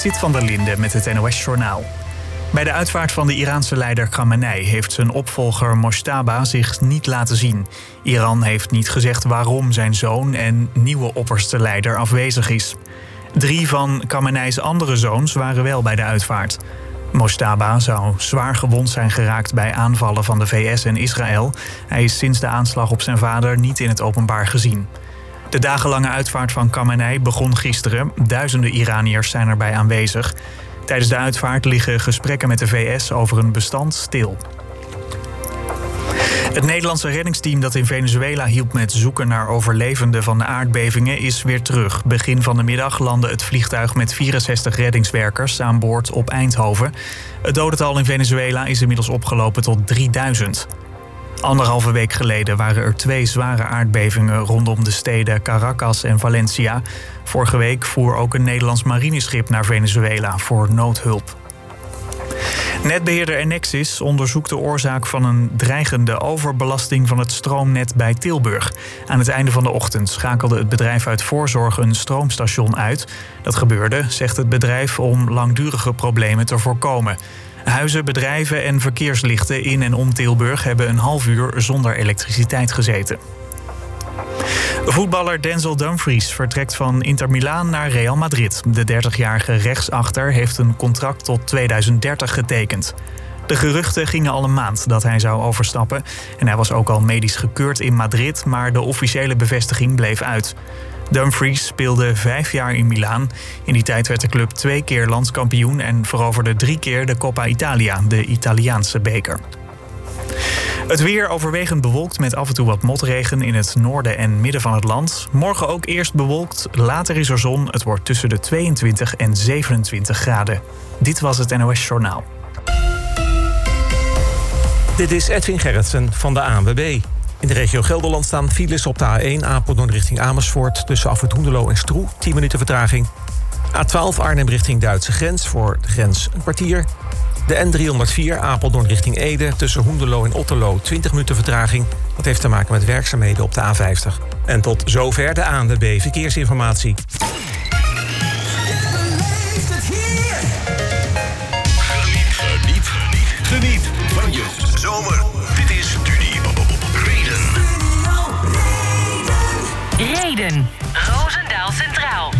Zit van der Linde met het NOS-journaal. Bij de uitvaart van de Iraanse leider Khamenei heeft zijn opvolger Mojtaba zich niet laten zien. Iran heeft niet gezegd waarom zijn zoon en nieuwe opperste leider afwezig is. 3 van Khamenei's andere zoons waren wel bij de uitvaart. Mojtaba zou zwaar gewond zijn geraakt bij aanvallen van de VS en Israël. Hij is sinds de aanslag op zijn vader niet in het openbaar gezien. De dagenlange uitvaart van Khamenei begon gisteren. Duizenden Iraniërs zijn erbij aanwezig. Tijdens de uitvaart liggen gesprekken met de VS over een bestand stil. Het Nederlandse reddingsteam dat in Venezuela hielp met zoeken naar overlevenden van de aardbevingen is weer terug. Begin van de middag landde het vliegtuig met 64 reddingswerkers aan boord op Eindhoven. Het dodental in Venezuela is inmiddels opgelopen tot 3000. 1,5 week geleden waren er 2 zware aardbevingen rondom de steden Caracas en Valencia. Vorige week voer ook een Nederlands marineschip naar Venezuela voor noodhulp. Netbeheerder Enexis onderzoekt de oorzaak van een dreigende overbelasting van het stroomnet bij Tilburg. Aan het einde van de ochtend schakelde het bedrijf uit voorzorg een stroomstation uit. Dat gebeurde, zegt het bedrijf, om langdurige problemen te voorkomen. Huizen, bedrijven en verkeerslichten in en om Tilburg hebben een half uur zonder elektriciteit gezeten. Voetballer Denzel Dumfries vertrekt van Inter Milaan naar Real Madrid. De 30-jarige rechtsachter heeft een contract tot 2030 getekend. De geruchten gingen al een maand dat hij zou overstappen. En hij was ook al medisch gekeurd in Madrid, maar de officiële bevestiging bleef uit. Dumfries speelde 5 jaar in Milaan. In die tijd werd de club 2 keer landskampioen en veroverde 3 keer de Coppa Italia, de Italiaanse beker. Het weer overwegend bewolkt met af en toe wat motregen in het noorden en midden van het land. Morgen ook eerst bewolkt, later is er zon. Het wordt tussen de 22 en 27 graden. Dit was het NOS Journaal. Dit is Edwin Gerritsen van de ANWB. In de regio Gelderland staan files op de A1 Apeldoorn richting Amersfoort. Tussen Afrit Hoenderloo en Stroe, 10 minuten vertraging. A12 Arnhem richting Duitse grens, voor de grens een kwartier. De N304 Apeldoorn richting Ede, tussen Hoenderloo en Otterloo 20 minuten vertraging. Dat heeft te maken met werkzaamheden op de A50. En tot zover de ANWB Verkeersinformatie. Geniet van je zomer. Dit is Studio Reden. Reden. Roosendaal Centraal.